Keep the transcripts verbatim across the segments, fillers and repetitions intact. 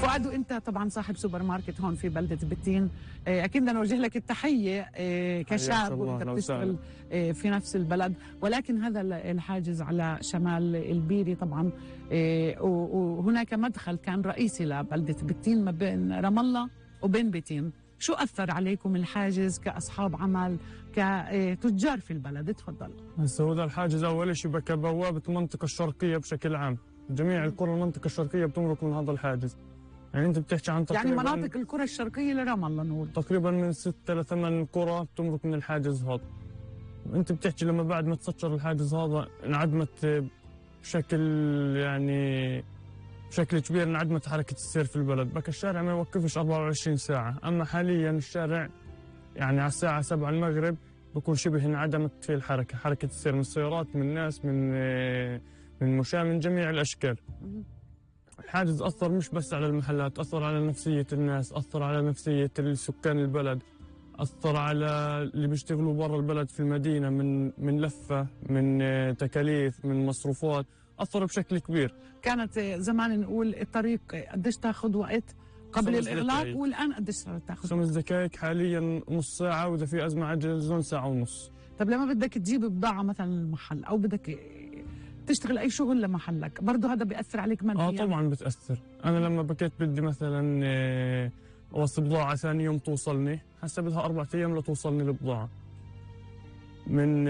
وعدو انت طبعا صاحب سوبر ماركت هون في بلده بتين، اكيد بدنا نوجه لك التحيه كشاب وانت بتشتغل في نفس البلد، ولكن هذا الحاجز على شمال البيري طبعا، وهناك مدخل كان رئيسي لبلده بتين ما بين رام الله وبين بتين. شو اثر عليكم الحاجز كاصحاب عمل كتجار في البلد؟ تفضل. هسه هو الحاجز اول شيء كبوابه المنطقه الشرقيه بشكل عام، جميع القرى المنطقه الشرقيه بتمرق من هذا الحاجز. يعني انت بتحكي عن تقريبا يعني مناطق القرى الشرقيه لرام الله نقول تقريبا من ستة لثمان قرى بتمرق من الحاجز هذا. وانت بتحكي لما بعد ما تسكر الحاجز هذا انعدمت بشكل يعني بشكل كبير، انعدمت حركه السير في البلد، بك الشارع ما يوقفش أربعة وعشرين ساعه، اما حاليا الشارع يعني على الساعه سبعة المغرب بكون شبه انعدمت فيه الحركه، حركه السير من السيارات من الناس من من مشاة من جميع الاشكال. الحاجز اثر مش بس على المحلات، اثر على نفسيه الناس، اثر على نفسيه سكان البلد، اثر على اللي بيشتغلوا برا البلد في المدينه من من لفه من تكاليف من مصروفات، اثر بشكل كبير. كانت زمان نقول الطريق قديش تاخذ وقت قبل الاغلاق، والان قديش تاخذ؟ خمس دقائق حاليا، نص ساعه، واذا في ازمه عجل ساعه ونص. طب لما بدك تجيب بضاعه مثلا المحل او بدك تشتغل اي شغل لمحلك، برضه هذا بياثر عليك منفيا؟ اه طبعا بتاثر. انا لما بكيت بدي مثلا اوصل بضاعه ثاني يوم توصلني، هسه بدها اربع ايام لتوصلني البضاعه. من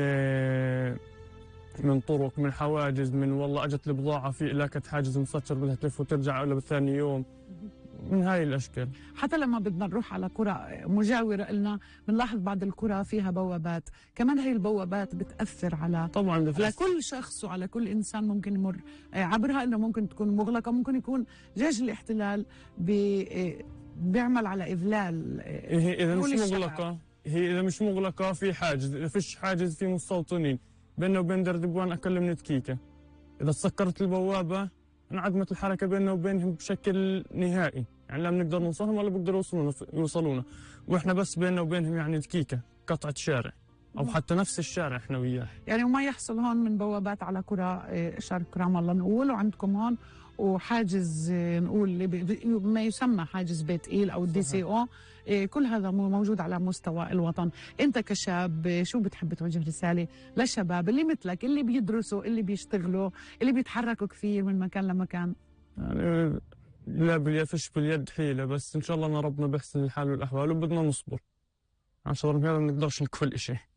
من طرق، من حواجز، من والله اجت البضاعه في لاكت حاجز مسكر بدها تلف وترجع ولا بثاني يوم، من هاي الاشكال. حتى لما بدنا نروح على قرى مجاوره لنا بنلاحظ بعض القرى فيها بوابات، كمان هي البوابات بتاثر على طبعا بتأثر. على كل شخص وعلى كل انسان ممكن يمر عبرها، انه ممكن تكون مغلقه، ممكن يكون جيش الاحتلال بي بيعمل على اذلال. هي اذا مش مغلقه هي اذا مش مغلقه في حاجز، اذا فيش حاجز في مستوطنين بيننا وبين دردبوان اقل من دقيقه. اذا سكرت البوابه انعدمت الحركه بيننا وبينهم بشكل نهائي، يعني لا بنقدر نوصلهم ولا بيقدروا يوصلونا يوصلونا، واحنا بس بيننا وبينهم يعني دقيقه قطعه شارع او حتى نفس الشارع احنا وياه. يعني وما يحصل هون من بوابات على قرى شرق رام الله نقول، وعندكم هون وحاجز نقول ما يسمى حاجز بيت إيل او الدي سي او، كل هذا موجود على مستوى الوطن. انت كشاب شو بتحب توجه رساله للشباب اللي مثلك، اللي بيدرسوا، اللي بيشتغلوا، اللي بيتحركوا كثير من مكان لمكان؟ يعني لا باليد فيش باليد حيله، بس ان شاء الله ان ربنا بيحسن الحال والاحوال وبدنا نصبر، عشان ما بنقدرش نكفل شيء.